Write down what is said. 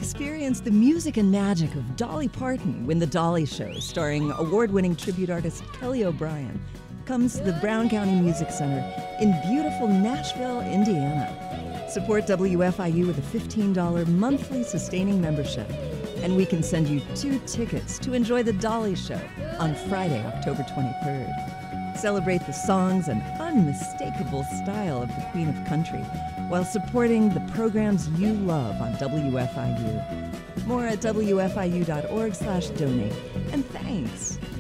Experience the music and magic of Dolly Parton when The Dolly Show, starring award-winning tribute artist Kelly O'Brien, comes to the Brown County Music Center in beautiful Nashville, Indiana. Support WFIU with a $15 monthly sustaining membership, and we can send you 2 tickets to enjoy The Dolly Show on Friday, October 23rd. Celebrate the songs and unmistakable style of the Queen of Country while supporting the programs you love on WFIU. More at WFIU.org/donate. And thanks.